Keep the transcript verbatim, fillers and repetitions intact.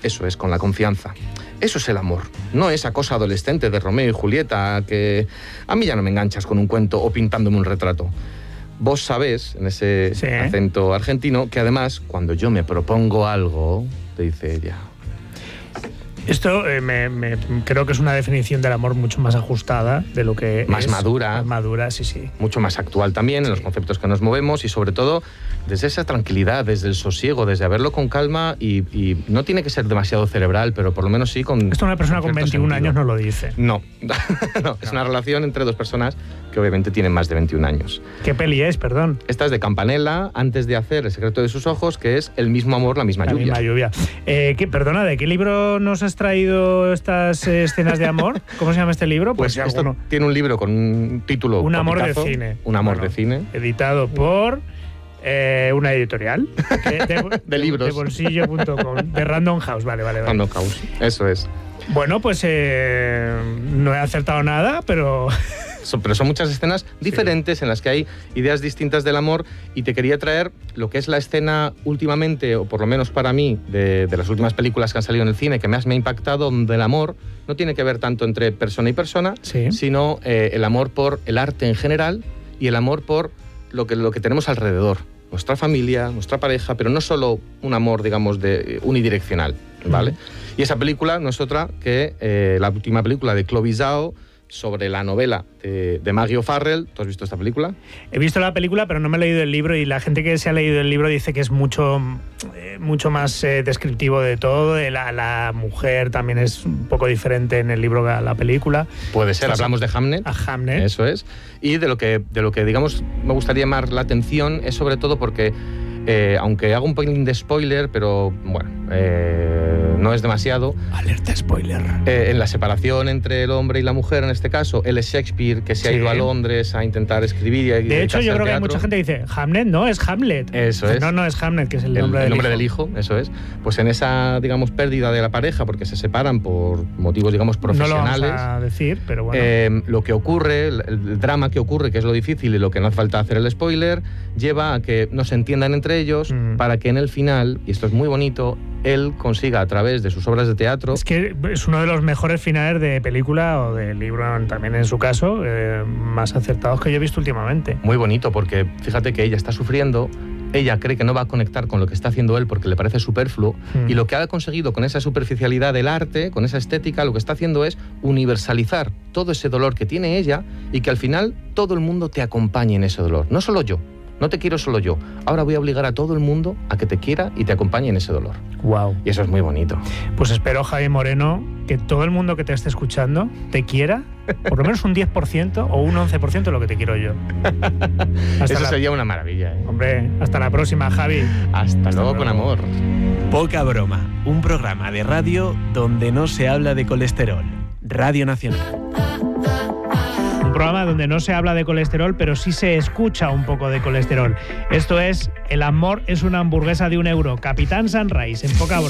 Eso es, con la confianza. Eso es el amor. No esa cosa adolescente de Romeo y Julieta que a mí ya no me enganchas con un cuento o pintándome un retrato. Vos sabés, en ese sí. acento argentino, que además, cuando yo me propongo algo, te dice ella. Esto eh, me, me, creo que es una definición del amor mucho más ajustada de lo que más es. madura. Más madura, sí, sí. Mucho más actual también, sí. en los conceptos que nos movemos y sobre todo desde esa tranquilidad, desde el sosiego, desde verlo con calma y, y no tiene que ser demasiado cerebral, pero por lo menos sí con... Esto una persona con veintiún sentido. Años no lo dice. No. no, es una relación entre dos personas que obviamente tienen más de veintiún años. ¿Qué peli es, perdón? Esta es de Campanella, antes de hacer El secreto de sus ojos, que es El mismo amor, la misma la lluvia. La misma lluvia. Eh, ¿qué, perdona, ¿de qué libro nos has traído estas eh, escenas de amor? ¿Cómo se llama este libro? Pues, pues esto alguno... tiene un libro con un título Un amor copicazo, de cine. Un amor bueno, de cine. Editado por... Eh, una editorial de, de, de libros de bolsillo punto com, de Random House, vale, vale, vale. Random House, eso es. Bueno, pues eh, no he acertado nada, pero... Son, pero son muchas escenas diferentes sí. en las que hay ideas distintas del amor y te quería traer lo que es la escena últimamente, o por lo menos para mí, de, de las últimas películas que han salido en el cine, que más me ha impactado, donde el amor no tiene que ver tanto entre persona y persona, sí. sino eh, el amor por el arte en general y el amor por lo que, lo que tenemos alrededor. Nuestra familia, nuestra pareja, pero no solo un amor, digamos, de unidireccional, ¿vale? Uh-huh. Y esa película no es otra que eh, la última película de Chloe Zhao sobre la novela de, de Maggie O'Farrell. ¿Tú has visto esta película? He visto la película, pero no me he leído el libro y la gente que se ha leído el libro dice que es mucho, eh, mucho más eh, descriptivo de todo. De la, la mujer también es un poco diferente en el libro que a la película. Puede ser, hablamos de Hamnet. A Hamnet. Eso es. Y de lo que, de lo que digamos, me gustaría llamar la atención es sobre todo porque, eh, aunque hago un pelín de spoiler, pero bueno, eh, no es demasiado. Alerta spoiler. Eh, en la separación entre el hombre y la mujer, en este caso, él es Shakespeare, que se ha sí. ido a Londres a intentar escribir. Y de hecho, yo creo que hay mucha gente que dice, Hamlet, no, es Hamlet. Eso es. No, no es Hamlet, que es el, el nombre, el del, nombre hijo. del hijo. Eso es. Pues en esa, digamos, pérdida de la pareja, porque se separan por motivos, digamos, profesionales. No lo vamos a decir, pero bueno. Eh, lo que ocurre, el, el drama que ocurre, que es lo difícil y lo que no hace falta hacer el spoiler, lleva a que no se entiendan entre ellos mm. para que en el final, y esto es muy bonito, él consiga a través de sus obras de teatro... Es que es uno de los mejores finales de película o de libro, también en su caso, eh, más acertados que yo he visto últimamente. Muy bonito, porque fíjate que ella está sufriendo, ella cree que no va a conectar con lo que está haciendo él porque le parece superfluo, mm. y lo que ha conseguido con esa superficialidad del arte, con esa estética, lo que está haciendo es universalizar todo ese dolor que tiene ella y que al final todo el mundo te acompañe en ese dolor, no solo yo. No te quiero solo yo. Ahora voy a obligar a todo el mundo a que te quiera y te acompañe en ese dolor. Wow. Y eso es muy bonito. Pues espero, Javi Moreno, que todo el mundo que te esté escuchando te quiera, por lo menos un diez por ciento o un once por ciento de lo que te quiero yo. Hasta eso la... sería una maravilla, ¿eh? Hombre, hasta la próxima, Javi. Hasta, hasta luego, luego con amor. Poca broma, un programa de radio donde no se habla de colesterol. Radio Nacional. Un programa donde no se habla de colesterol, pero sí se escucha un poco de colesterol. Esto es El amor es una hamburguesa de un euro. Capitán Sunrise, en Poca Broma.